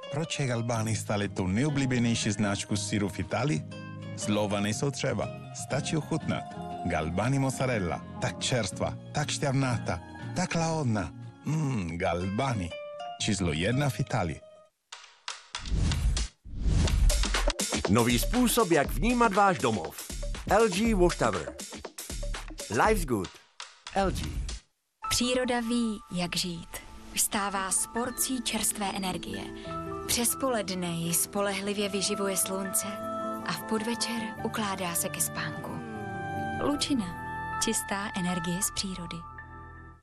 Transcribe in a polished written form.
Proč je Galbani stále tou nejoblíbenější značku syru v Itálii? Slova nejsou třeba, stačí ochutnat. Galbani mozzarella, tak čerstvá, tak šťavnatá, tak lahodná. Galbani, číslo 1 v Itálii. Nový způsob, jak vnímat váš domov. LG Washtower. Life's good. LG. Příroda ví, jak žít. Vstává s porcí čerstvé energie. Přes poledne ji spolehlivě vyživuje slunce a v podvečer ukládá se ke spánku. Lučina. Čistá energie z přírody.